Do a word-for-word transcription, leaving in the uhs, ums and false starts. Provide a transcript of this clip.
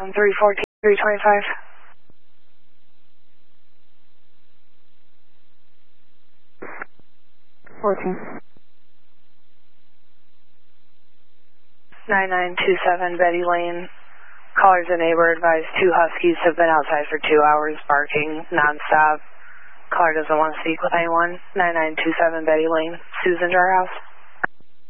seven three fourteen three twenty-five. fourteen. nine nine two seven Betty Lane. Callers and neighbor advised two huskies have been outside for two hours barking nonstop. Caller doesn't want to speak with anyone. nine nine two seven Betty Lane. Susan to our house.